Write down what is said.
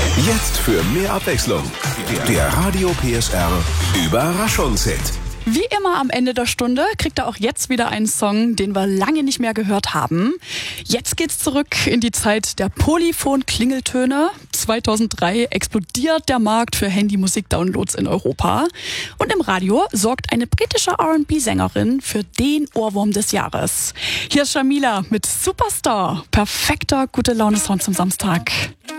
Jetzt für mehr Abwechslung. Der Radio PSR Überraschungshit. Wie immer am Ende der Stunde kriegt er auch jetzt wieder einen Song, den wir lange nicht mehr gehört haben. Jetzt geht's zurück in die Zeit der Polyphon-Klingeltöne. 2003 explodiert der Markt für Handymusik-Downloads in Europa. Und im Radio sorgt eine britische R&B-Sängerin für den Ohrwurm des Jahres. Hier ist Jamila mit Superstar. Perfekter Gute-Laune-Song zum Samstag.